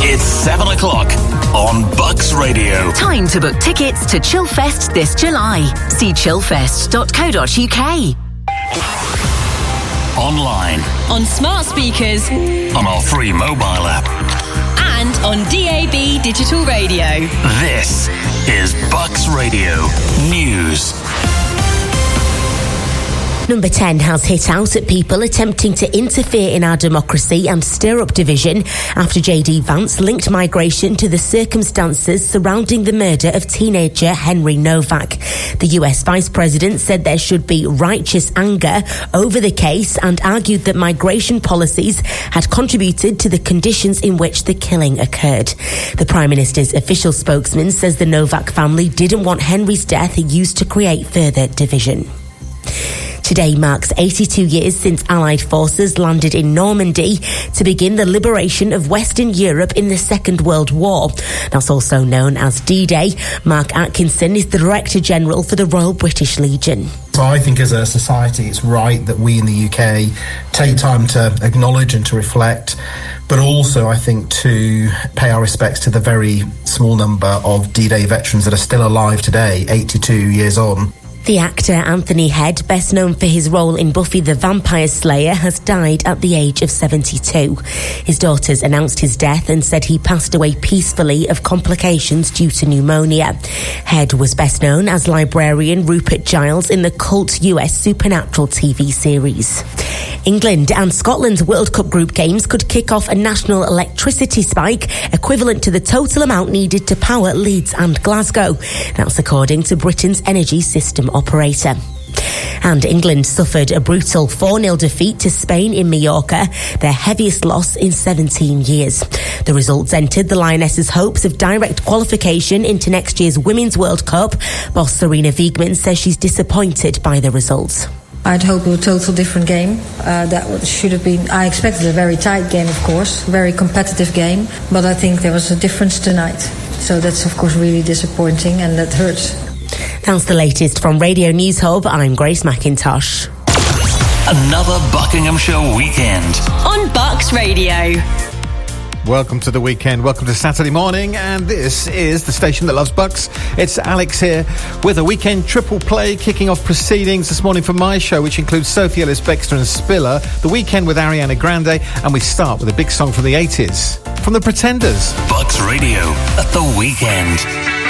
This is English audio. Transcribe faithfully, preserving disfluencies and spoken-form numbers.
It's seven o'clock on Bucks Radio. Time to book tickets to Chillfest this July. See chillfest dot co dot uk. Online. On smart speakers. On our free mobile app. And on D A B digital radio. This is Bucks Radio News. Number ten has hit out at people attempting to interfere in our democracy and stir up division after J D Vance linked migration to the circumstances surrounding the murder of teenager Henry Novak. The U S Vice President said there should be righteous anger over the case and argued that migration policies had contributed to the conditions in which the killing occurred. The Prime Minister's official spokesman says the Novak family didn't want Henry's death used to create further division. Today marks eighty-two years since Allied forces landed in Normandy to begin the liberation of Western Europe in the Second World War. That's also known as D-Day. Mark Atkinson is the Director General for the Royal British Legion. So I think as a society it's right that we in the U K take time to acknowledge and to reflect, but also I think to pay our respects to the very small number of D-Day veterans that are still alive today, eighty-two years on. The actor Anthony Head, best known for his role in Buffy the Vampire Slayer, has died at the age of seventy-two. His daughters announced his death and said he passed away peacefully of complications due to pneumonia. Head was best known as librarian Rupert Giles in the cult U S Supernatural T V series. England and Scotland's World Cup group games could kick off a national electricity spike equivalent to the total amount needed to power Leeds and Glasgow. That's according to Britain's energy system operator. And England suffered a brutal four nil defeat to Spain in Mallorca, their heaviest loss in seventeen years. The results entered the Lionesses' hopes of direct qualification into next year's Women's World Cup. Boss Serena Wiegman says she's disappointed by the results. I'd hope a total different game. Uh, that should have been... I expected a very tight game, of course, very competitive game, but I think there was a difference tonight. So that's, of course, really disappointing, and that hurts. That's the latest from Radio News Hub. I'm Grace McIntosh. Another Buckinghamshire weekend on Bucks Radio. Welcome to the weekend. Welcome to Saturday morning, and this is the station that loves Bucks. It's Alex here with a weekend triple play kicking off proceedings this morning for my show, which includes Sophie Ellis-Bextor and Spiller, The Weekend with Ariana Grande, and we start with a big song from the eighties from The Pretenders. Bucks Radio at the weekend.